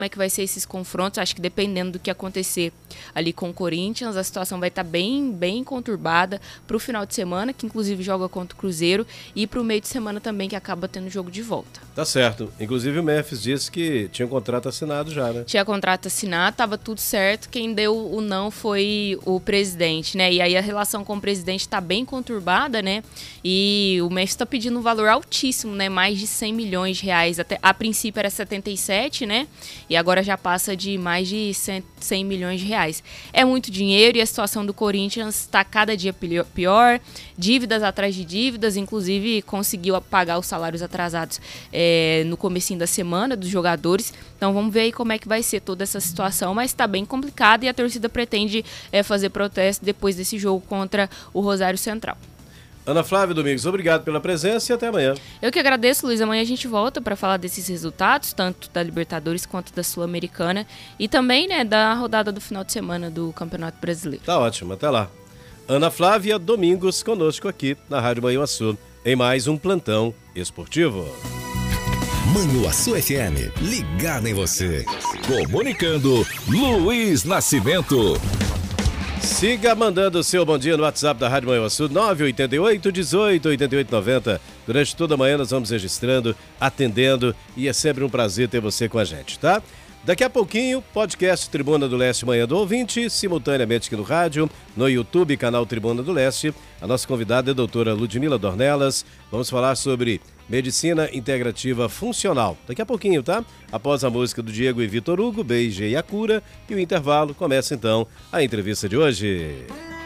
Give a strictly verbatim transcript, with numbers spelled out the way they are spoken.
como é que vai ser esses confrontos. Acho que dependendo do que acontecer ali com o Corinthians, a situação vai estar bem, bem conturbada para o final de semana, que inclusive joga contra o Cruzeiro, e para o meio de semana também, que acaba tendo jogo de volta. Tá certo. Inclusive o Memphis disse que tinha um contrato assinado já, né? Tinha contrato assinado, estava tudo certo. Quem deu o não foi o presidente, né? E aí a relação com o presidente está bem conturbada, né? E o Memphis está pedindo um valor altíssimo, né? Mais de cem milhões de reais. Até, a princípio era setenta e sete, né? E agora já passa de mais de cem milhões de reais. É muito dinheiro e a situação do Corinthians está cada dia pior, dívidas atrás de dívidas, inclusive conseguiu pagar os salários atrasados é, no comecinho da semana dos jogadores. Então vamos ver aí como é que vai ser toda essa situação, mas está bem complicado e a torcida pretende é, fazer protesto depois desse jogo contra o Rosário Central. Ana Flávia Domingos, obrigado pela presença e até amanhã. Eu que agradeço, Luiz. Amanhã a gente volta para falar desses resultados, tanto da Libertadores quanto da Sul-Americana e também, né, da rodada do final de semana do Campeonato Brasileiro. Tá ótimo, até lá. Ana Flávia Domingos conosco aqui na Rádio Manhuaçu, em mais um plantão esportivo. Manhuaçu F M, ligada em você. Comunicando, Luiz Nascimento. Siga mandando o seu bom dia no WhatsApp da Rádio Manhuaçu, nove oito oito, dezoito, oitenta e oito, noventa. Durante toda a manhã nós vamos registrando, atendendo e é sempre um prazer ter você com a gente, tá? Daqui a pouquinho, podcast Tribuna do Leste Manhã do Ouvinte, simultaneamente aqui no rádio, no YouTube, canal Tribuna do Leste. A nossa convidada é a doutora Ludmila Dornelas. Vamos falar sobre medicina integrativa funcional. Daqui a pouquinho, tá? Após a música do Diego e Vitor Hugo, Beije e a Cura, e o intervalo, começa então a entrevista de hoje.